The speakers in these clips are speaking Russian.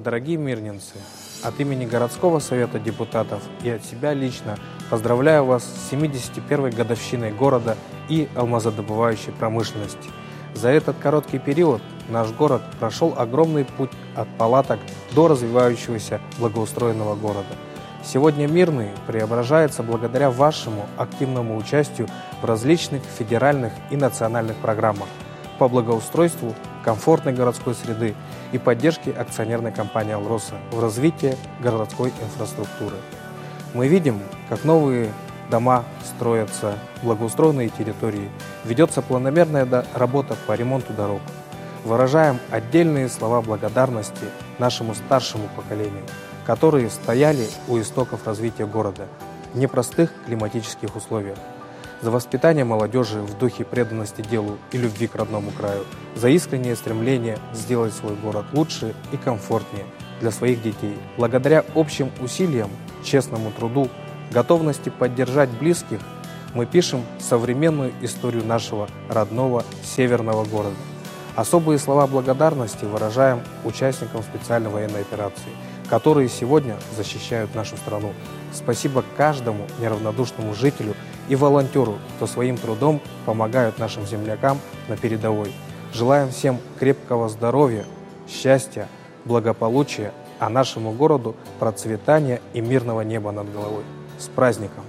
Дорогие мирнинцы, от имени городского совета депутатов и от себя лично поздравляю вас с 71-й годовщиной города и алмазодобывающей промышленности. За этот короткий период наш город прошел огромный путь от палаток до развивающегося благоустроенного города. Сегодня Мирный преображается благодаря вашему активному участию в различных федеральных и национальных программах по благоустройству комфортной городской среды и поддержке акционерной компании «Алроса» в развитии городской инфраструктуры. Мы видим, как новые дома строятся, благоустроенные территории, ведется планомерная работа по ремонту дорог. Выражаем отдельные слова благодарности нашему старшему поколению, которые стояли у истоков развития города в непростых климатических условиях, за воспитание молодежи в духе преданности делу и любви к родному краю, за искреннее стремление сделать свой город лучше и комфортнее для своих детей. Благодаря общим усилиям, честному труду, готовности поддержать близких, мы пишем современную историю нашего родного северного города. Особые слова благодарности выражаем участникам специальной военной операции, которые сегодня защищают нашу страну. Спасибо каждому неравнодушному жителю и волонтеру, кто своим трудом помогают нашим землякам на передовой. Желаем всем крепкого здоровья, счастья, благополучия, а нашему городу процветания и мирного неба над головой. С праздником!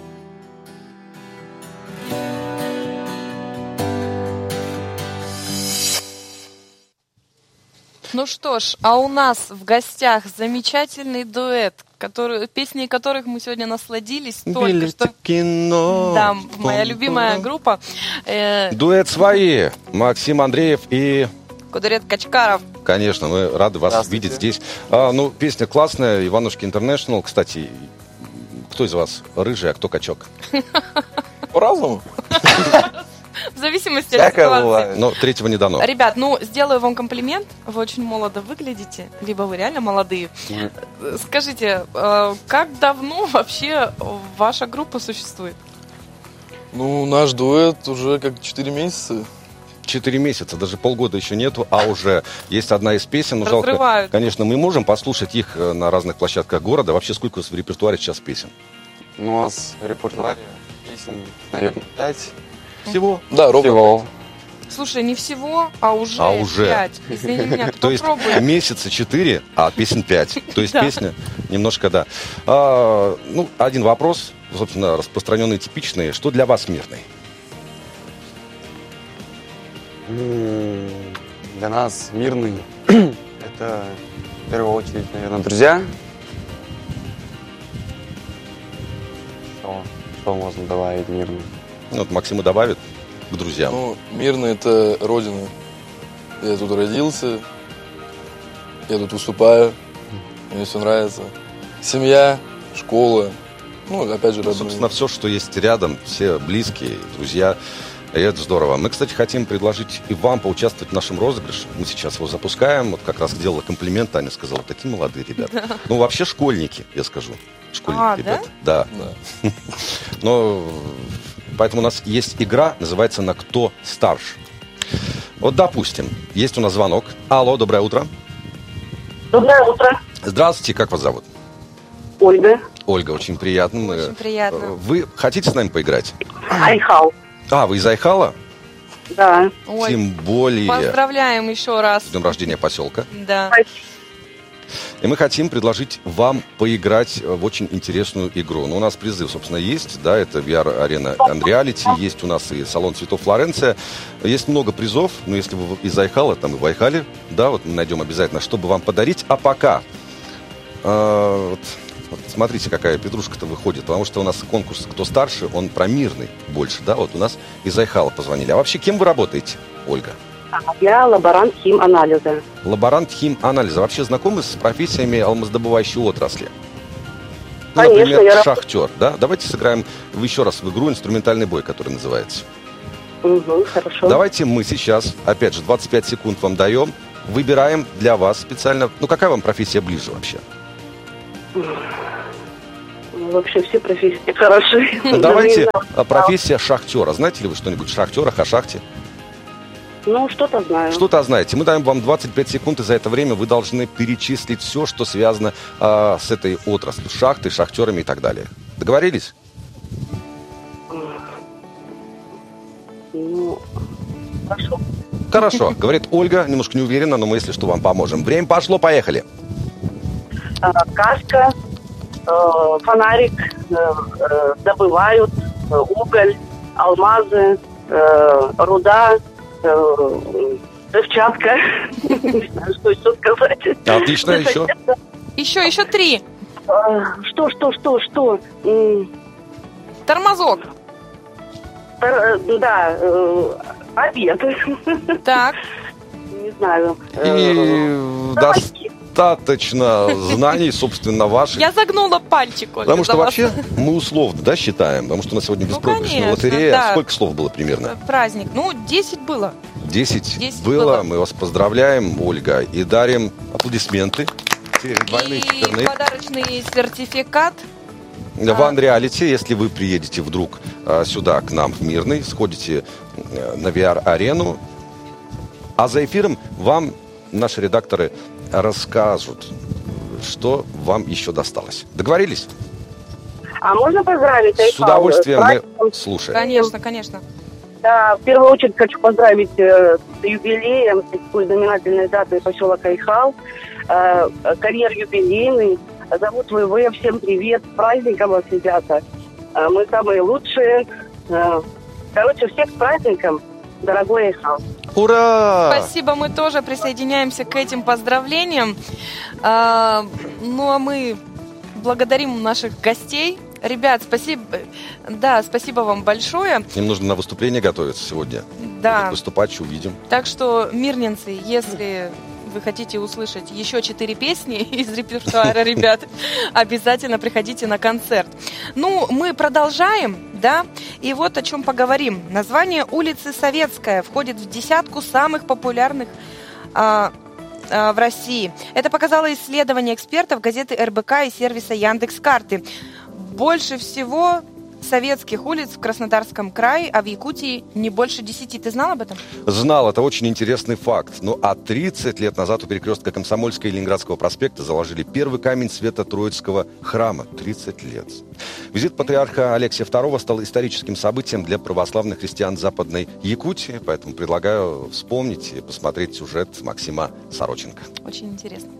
Ну что ж, а у нас в гостях замечательный дуэт, песни которых мы сегодня насладились. Только что. Кино. Да, моя любимая группа. Дуэт свои. Максим Андреев и... Кудырет Качкаров. Конечно, мы рады вас видеть здесь. Песня классная, Иванушки Интернешнл. Кстати, кто из вас рыжий, а кто качок? По-разному. В зависимости от ситуации. Но третьего не дано. Ребят, сделаю вам комплимент. Вы очень молодо выглядите. Либо вы реально молодые. Скажите, как давно вообще ваша группа существует? Наш дуэт уже как 4 месяца. 4 месяца, даже полгода еще нету, а уже есть одна из песен. Жалко, конечно, мы можем послушать их на разных площадках города. Вообще, сколько у вас в репертуаре сейчас песен? У нас в репертуаре песен, наверное, 5. Всего? Да, ровно. Слушай, не всего, а уже 5. Извини меня, кто То есть пробует? месяца 4, а песен 5. То есть песня немножко, да. Один вопрос, собственно, распространенный, типичный. Что для вас Мирный? Для нас Мирный – это в первую очередь, наверное, друзья. Что можно добавить Мирный? Максима добавит к друзьям. Мирный – это родина. Я тут родился, я тут выступаю, мне все нравится. Семья, школа, опять же, родные. Собственно, все, что есть рядом, все близкие, друзья. И это здорово. Мы, кстати, хотим предложить и вам поучаствовать в нашем розыгрыше. Мы сейчас его запускаем. Вот как раз делала комплимент, Таня сказала, такие молодые ребята. Вообще школьники, я скажу. Школьники, ребята. Да? Да. Поэтому у нас есть игра, называется «На кто старше». Вот, допустим, есть у нас звонок. Алло, доброе утро. Доброе утро. Здравствуйте, как вас зовут? Ольга. Ольга, очень приятно. Очень приятно. Вы хотите с нами поиграть? Айхал. Вы из Айхала? Да. Ой, тем более. Поздравляем еще раз. С днем рождения поселка. Да. И мы хотим предложить вам поиграть в очень интересную игру. У нас призы, собственно, есть. Да, это VR-арена Unreality. Есть у нас и салон цветов Флоренция. Есть много призов. Но если вы из Айхала, там и в Айхале, да, мы найдем обязательно, чтобы вам подарить. А пока... смотрите, какая петрушка-то выходит. Потому что у нас конкурс «Кто старше», он про Мирный больше, да? Вот у нас из Айхала позвонили. А вообще, кем вы работаете, Ольга? Я лаборант химанализа. Лаборант химанализа. Вообще знакомы с профессиями алмаздобывающей отрасли? Конечно, например, шахтер, да? Давайте сыграем еще раз в игру «Инструментальный бой», который называется. Хорошо. Давайте мы сейчас, опять же, 25 секунд вам даем, выбираем для вас специально... какая вам профессия ближе вообще? Вообще все профессии хороши. Давайте профессия шахтера. Знаете ли вы что-нибудь о шахтерах, о шахте? Ну, что-то знаю. Что-то знаете. Мы даем вам 25 секунд, и за это время вы должны перечислить все, что связано с этой отраслью. Шахты, шахтерами и так далее. Договорились? Ну, хорошо. Хорошо. Говорит Ольга, немножко не уверена, но мы, если что, вам поможем. Время пошло, поехали. Каска, фонарик, добывают, уголь, алмазы, руда, взрывчатка. Не знаю, что еще сказать. Отлично, еще. Еще 3. Что? Тормозок. Да, обед. Так. Не знаю. И достаточно знаний, собственно, ваших. Я загнула пальчик, Ольга. Потому что вообще мы условно, да, считаем, потому что у нас сегодня беспроигрышная лотерея. Да. Сколько слов было примерно? Праздник. 10 было. 10 было. Мы вас поздравляем, Ольга, и дарим аплодисменты. Двойные И подарочный сертификат. В Unreality, если вы приедете вдруг сюда, к нам в Мирный, сходите на VR-арену, а за эфиром вам наши редакторы расскажут, что вам еще досталось. Договорились? А можно поздравить С удовольствием мы слушаем. Конечно. Да, в первую очередь хочу поздравить с юбилеем, с такой знаменательной датой поселок Айхал. Карьер юбилейный. Зовут ВВ, всем привет, с праздником вас, ребята. Мы самые лучшие. Короче, всех с праздником, дорогой Айхал. Ура! Спасибо, мы тоже присоединяемся к этим поздравлениям. А мы благодарим наших гостей. Ребят, спасибо. Да, спасибо вам большое. Им нужно на выступление готовиться сегодня. Да. Будут выступать, увидим. Так что, мирненцы, если вы хотите услышать еще 4 песни из репертуара ребят, обязательно приходите на концерт. Мы продолжаем, да, и вот о чем поговорим. Название улицы Советская входит в десятку самых популярных в России. Это показало исследование экспертов газеты РБК и сервиса Яндекс.Карты. Больше всего советских улиц в Краснодарском крае, а в Якутии не больше 10. Ты знал об этом? Знал, это очень интересный факт. А 30 лет назад у перекрестка Комсомольского и Ленинградского проспекта заложили первый камень Свято-Троицкого храма. 30 лет. Визит патриарха Алексия II стал историческим событием для православных христиан Западной Якутии, поэтому предлагаю вспомнить и посмотреть сюжет Максима Сороченко. Очень интересно.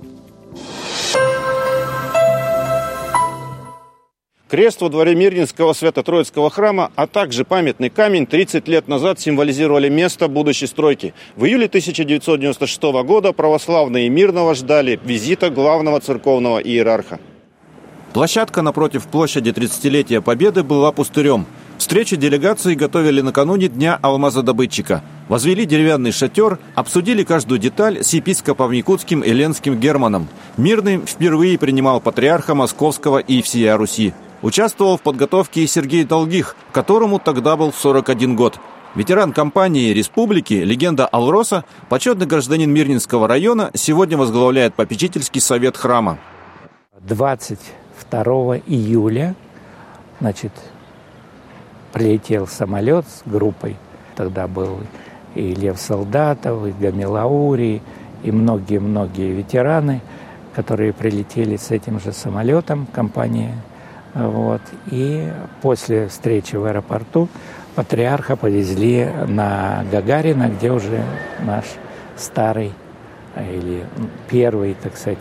Крест во дворе Мирнинского Свято-Троицкого храма, а также памятный камень 30 лет назад символизировали место будущей стройки. В июле 1996 года православные Мирного ждали визита главного церковного иерарха. Площадка напротив площади 30-летия Победы была пустырем. Встречу делегации готовили накануне Дня алмазодобытчика. Возвели деревянный шатер, обсудили каждую деталь с епископом якутским Еленским Германом. Мирный впервые принимал патриарха Московского и всея Руси. Участвовал в подготовке и Сергей Долгих, которому тогда был 41 год. Ветеран кампании «Республики», легенда Алроса, почетный гражданин Мирнинского района, сегодня возглавляет попечительский совет храма. 22 июля, прилетел самолет с группой. Тогда был и Лев Солдатов, и Гамилаури, и многие-многие ветераны, которые прилетели с этим же самолетом, компания. И после встречи в аэропорту патриарха повезли на Гагарина, где уже наш старый, или первый, так сказать,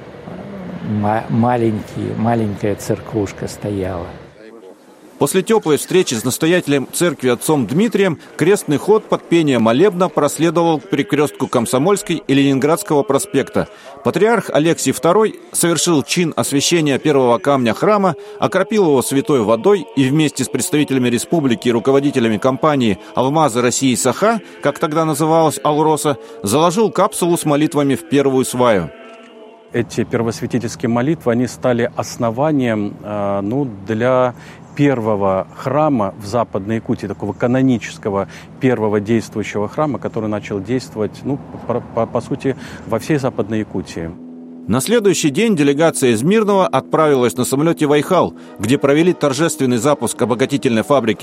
маленькая церквушка стояла. После теплой встречи с настоятелем церкви отцом Дмитрием крестный ход под пение молебна проследовал к перекрестку Комсомольской и Ленинградского проспекта. Патриарх Алексий II совершил чин освящения первого камня храма, окропил его святой водой и вместе с представителями республики и руководителями компании «Алмазы России Саха», как тогда называлась Алроса, заложил капсулу с молитвами в первую сваю. Эти первосвятительские молитвы, они стали основанием для первого храма в Западной Якутии, такого канонического первого действующего храма, который начал действовать, по сути, во всей Западной Якутии. На следующий день делегация из Мирного отправилась на самолете в Айхал, где провели торжественный запуск обогатительной фабрики